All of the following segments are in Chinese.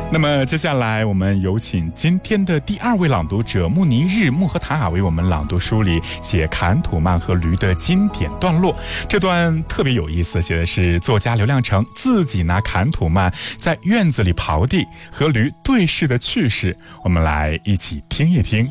那么接下来我们有请今天的第2位朗读者穆尼日·穆赫塔尔为我们朗读书里写坎土曼和驴的经典段落。这段特别有意思，写的是作家刘亮程自己拿坎土曼在院子里刨地和驴对视的趣事，我们来一起听一听。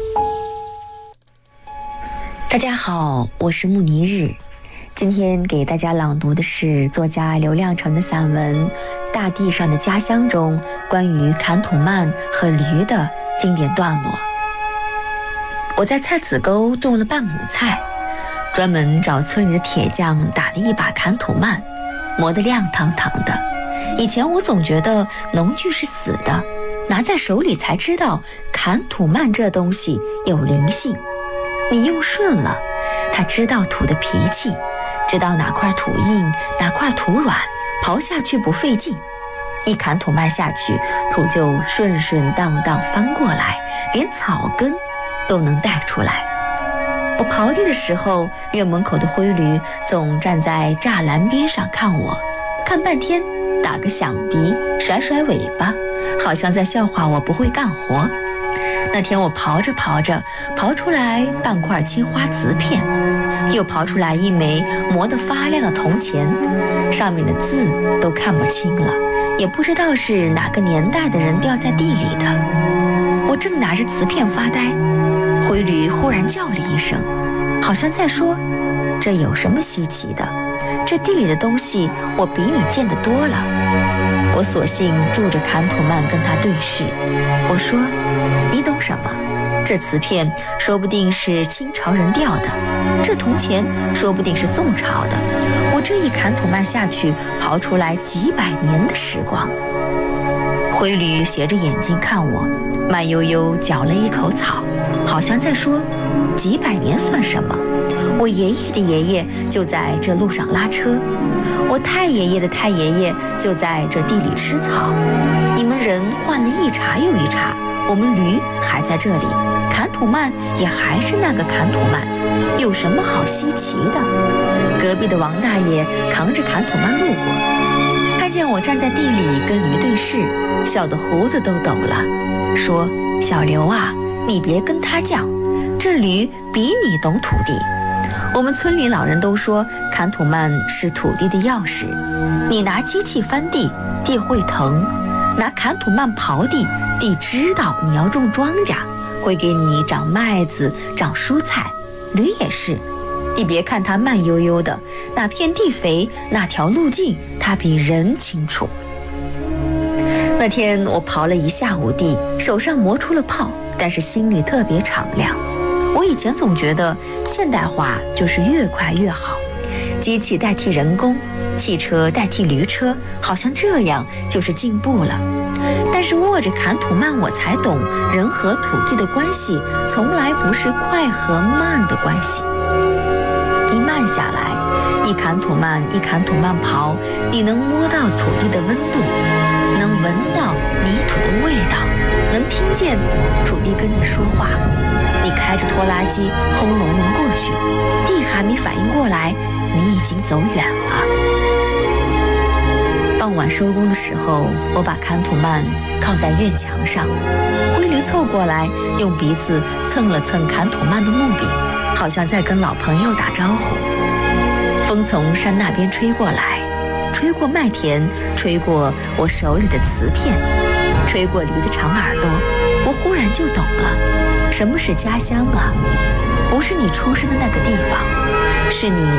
大家好，我是穆尼日，今天给大家朗读的是作家刘亮程的散文《大地上的家乡》中关于坎土曼和驴的经典段落。我在菜籽沟种了半亩菜，专门找村里的铁匠打了一把坎土曼，磨得亮堂堂的。以前我总觉得农具是死的，拿在手里才知道坎土曼这东西有灵性。你用顺了，它知道土的脾气，知道哪块土硬哪块土软，刨下去不费劲。一坎土曼下去，土就顺顺当当翻过来，连草根都能带出来。我刨地的时候，院门口的灰驴总站在栅栏边上看我，看半天，打个响鼻，甩甩尾巴，好像在笑话我不会干活。那天我刨着刨着，刨出来半块青花瓷片，又刨出来一枚磨得发亮的铜钱，上面的字都看不清了，也不知道是哪个年代的人掉在地里的。我正拿着瓷片发呆，灰驴忽然叫了一声，好像在说，这有什么稀奇的，这地里的东西我比你见得多了。我索性住着坎土曼跟他对视，我说，你懂什么？这瓷片说不定是清朝人掉的，这铜钱说不定是宋朝的，我这一坎土曼下去，刨出来几百年的时光。灰驴斜着眼睛看我，慢悠悠嚼了一口草，好像在说，几百年算什么？我爷爷的爷爷就在这路上拉车，我太爷爷的太爷爷就在这地里吃草。你们人换了一茬又一茬，我们驴还在这里，坎土曼也还是那个坎土曼，有什么好稀奇的？隔壁的王大爷扛着坎土曼路过，看见我站在地里跟驴对视，笑得胡子都抖了，说，小刘啊，你别跟他犟，这驴比你懂土地。我们村里老人都说坎土曼是土地的钥匙，你拿机器翻地，地会疼；拿坎土曼刨地，地知道你要种庄稼，会给你长麦子长蔬菜。驴也是，你别看它慢悠悠的，哪片地肥哪条路径它比人清楚。那天我刨了一下午地，手上磨出了泡，但是心里特别敞亮。我以前总觉得现代化就是越快越好，机器代替人工，汽车代替驴车，好像这样就是进步了。但是握着坎土曼，我才懂人和土地的关系从来不是快和慢的关系。一慢下来，一坎土曼一坎土曼刨，你能摸到土地的温度，能闻到泥土的味道，能听见土地跟你说话。你开着拖拉机轰隆隆过去，地还没反应过来，你已经走远了。傍晚收工的时候，我把坎土曼靠在院墙上，灰驴凑过来，用鼻子蹭了蹭坎土曼的木柄，好像在跟老朋友打招呼。风从山那边吹过来，吹过麦田，吹过我手里的瓷片，吹过驴的长耳朵，我忽然就懂了，什么是家乡啊？不是你出生的那个地方，是你